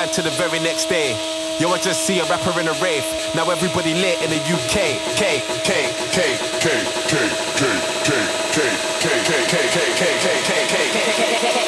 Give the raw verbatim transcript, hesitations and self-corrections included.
rewind to the very next day. Yo, I just see a rapper in a rave. Now everybody lit in the U K. K, K, K, K, K, K, K, K, K, K, K, K, K, K.